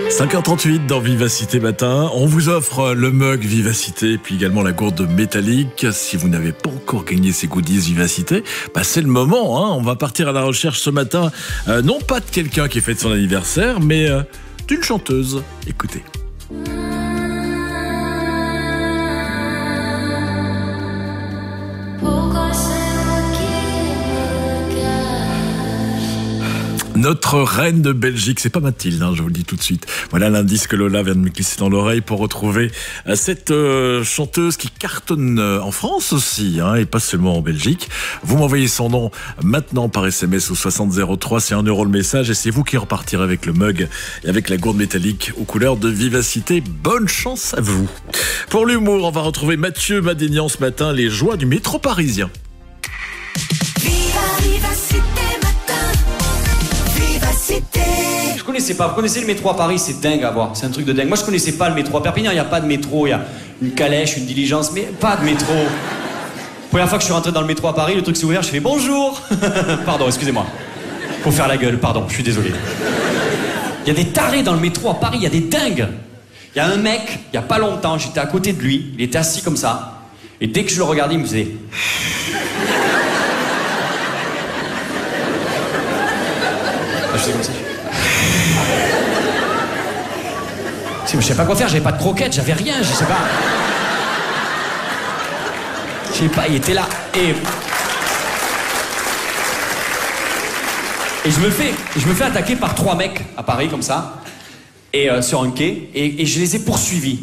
5h38 dans Vivacité Matin. On vous offre le mug Vivacité et puis également la gourde métallique. Si vous n'avez pas encore gagné ces goodies Vivacité, c'est le moment. On va partir à la recherche ce matin, non pas de quelqu'un qui fête son anniversaire, mais d'une chanteuse. Écoutez. Notre reine de Belgique, c'est pas Mathilde, je vous le dis tout de suite. Voilà l'indice que Lola vient de me glisser dans l'oreille pour retrouver cette chanteuse qui cartonne en France aussi, et pas seulement en Belgique. Vous m'envoyez son nom maintenant par SMS au 6003, c'est 1 € le message et c'est vous qui repartirez avec le mug et avec la gourde métallique aux couleurs de Vivacité. Bonne chance à vous. Pour l'humour, on va retrouver Mathieu Madénian ce matin, les joies du métro parisien. Je connaissais pas, vous connaissez le métro à Paris, c'est dingue à voir, c'est un truc de dingue. Moi je connaissais pas le métro à Perpignan, il n'y a pas de métro, il y a une calèche, une diligence, mais pas de métro. Première fois que je suis rentré dans le métro à Paris, le truc s'est ouvert, je fais bonjour. Pardon, excusez-moi. Faut faire la gueule, pardon, je suis désolé. Il y a des tarés dans le métro à Paris, il y a des dingues. Il y a un mec, il y a pas longtemps, j'étais à côté de lui, il était assis comme ça, et dès que je le regardais, il me faisait... Je faisais comme ça. Je sais pas quoi faire, j'avais pas de croquettes, j'avais rien, je sais pas, il était là. Et je me fais attaquer par 3 mecs à Paris comme ça, et sur un quai, et je les ai poursuivis.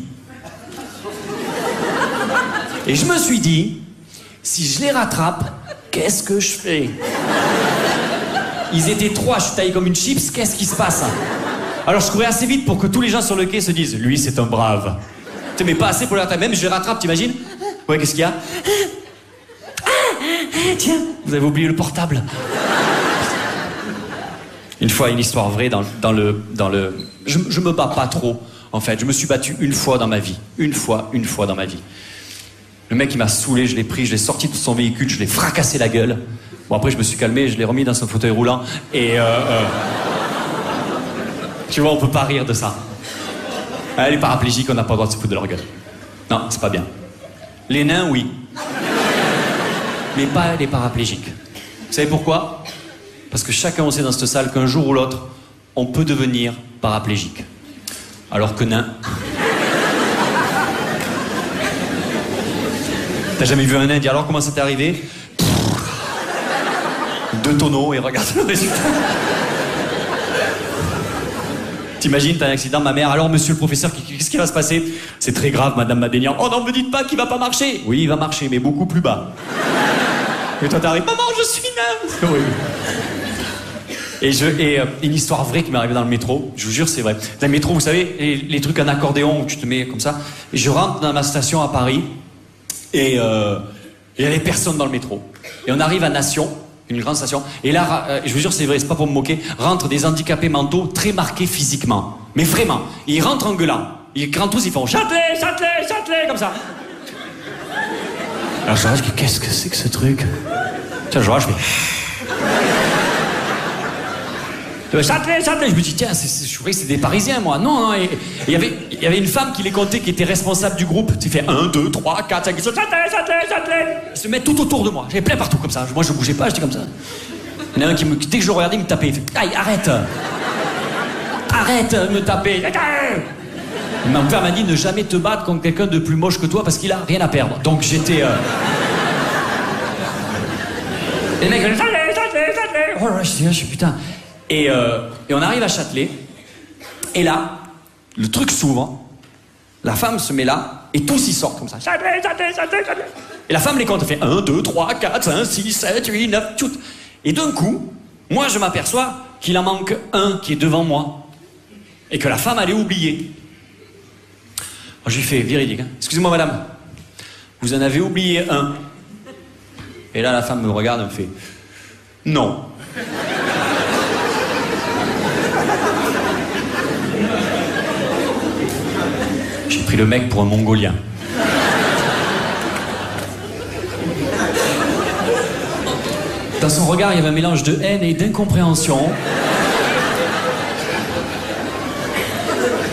Et je me suis dit, si je les rattrape, qu'est-ce que je fais? Ils étaient 3, je suis taillé comme une chips, qu'est-ce qui se passe? Alors je courais assez vite pour que tous les gens sur le quai se disent, lui c'est un brave. Tu sais, mais pas assez pour les rattraper, même je les rattrape, t'imagines? Ouais, qu'est-ce qu'il y a? Tiens, vous avez oublié le portable. Une fois, une histoire vraie dans le... Je me bats pas trop, en fait. Je me suis battu une fois dans ma vie. Une fois dans ma vie. Le mec, il m'a saoulé, je l'ai pris, je l'ai sorti de son véhicule, je l'ai fracassé la gueule. Bon, après, je me suis calmé, je l'ai remis dans son fauteuil roulant, et tu vois, on peut pas rire de ça. Les paraplégiques, on n'a pas le droit de se foutre de leur gueule. Non, c'est pas bien. Les nains, oui. Mais pas les paraplégiques. Vous savez pourquoi? Parce que chacun, on sait dans cette salle qu'un jour ou l'autre, on peut devenir paraplégique. Alors que nain... T'as jamais vu un nain dire, alors comment ça t'est arrivé? 2 tonneaux et regarde le résultat. T'imagines, t'as un accident, ma mère, alors monsieur le professeur, qu'est-ce qui va se passer? C'est très grave, madame Madénian. Oh non, me dites pas qu'il va pas marcher. Oui, il va marcher, mais beaucoup plus bas. Et toi t'arrives, maman, je suis nain. Oui. Et une histoire vraie qui m'est arrivée dans le métro, je vous jure, c'est vrai. Dans le métro, vous savez, les trucs en accordéon où tu te mets comme ça. Et je rentre dans ma station à Paris, et il y avait personne dans le métro. Et on arrive à Nation, une grande station, et là, je vous jure, c'est vrai, c'est pas pour me moquer, rentrent des handicapés mentaux très marqués physiquement. Mais vraiment, ils rentrent en gueulant. Ils rentrent tous, ils font Châtelet, Châtelet, Châtelet, comme ça. Alors je regarde, qu'est-ce que c'est que ce truc? Tiens, je vois, je fais... Châtelet, Châtelet. Je me dis, tiens, je croyais que c'était des Parisiens, moi. Non, et il y avait une femme qui les comptait, qui était responsable du groupe. Tu fais 1, 2, 3, 4, 5, 6, Châtelet, Châtelet, Châtelet. Ils se mettent tout autour de moi. J'avais plein partout comme ça. Moi, je bougeais pas, j'étais comme ça. Il y en a un qui, dès que je le regardais, il me tapait. Il fait, aïe, arrête. Arrête de me taper. Mon père m'a dit, ne jamais te battre contre quelqu'un de plus moche que toi parce qu'il a rien à perdre. Donc j'étais... Et les mecs, Châtelet, Châtelet, Châtelet. Oh là, je suis putain... Et on arrive à Châtelet, et là, le truc s'ouvre, la femme se met là, et tous y sortent comme ça. Châtelet, Châtelet, Châtelet, Châtelet. Et la femme les compte, elle fait 1, 2, 3, 4, 5, 6, 7, 8, 9, tout. Et d'un coup, moi je m'aperçois qu'il en manque un qui est devant moi, et que la femme allait oublier. Alors, je lui fais, véridique, excusez-moi madame, vous en avez oublié un. Et là la femme me regarde, elle me fait, non. J'ai pris le mec pour un Mongolien. Dans son regard, il y avait un mélange de haine et d'incompréhension.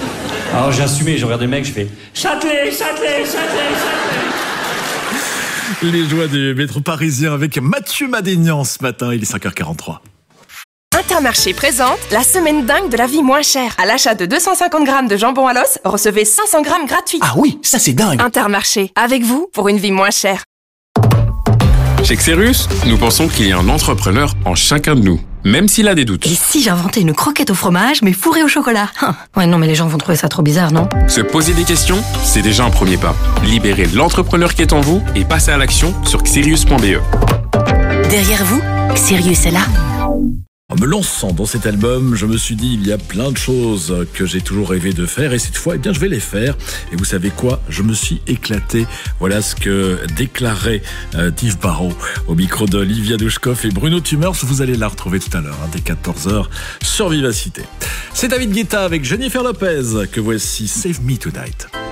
Alors j'ai assumé, j'ai regardé le mec, je fais Châtelet, Châtelet, Châtelet, Châtelet. Les joies du métro parisien avec Mathieu Madénian ce matin, il est 5h43. Intermarché présente la semaine dingue de la vie moins chère. À l'achat de 250 grammes de jambon à l'os, recevez 500 grammes gratuits. Ah oui, ça c'est dingue. Intermarché, avec vous pour une vie moins chère. Chez Xerius, nous pensons qu'il y a un entrepreneur en chacun de nous, même s'il a des doutes. Et si j'inventais une croquette au fromage, mais fourrée au chocolat? Ouais, non, mais les gens vont trouver ça trop bizarre, non? Se poser des questions, c'est déjà un premier pas. Libérez l'entrepreneur qui est en vous et passez à l'action sur xerius.be. Derrière vous, Xerius est là. En me lançant dans cet album, je me suis dit, il y a plein de choses que j'ai toujours rêvé de faire et cette fois, eh bien, je vais les faire. Et vous savez quoi? Je me suis éclaté. Voilà ce que déclarait Yves Barrault au micro de Livia Douchkov et Bruno Tumers. Vous allez la retrouver tout à l'heure, dès 14h sur Vivacité. C'est David Guetta avec Jennifer Lopez que voici Save Me Tonight.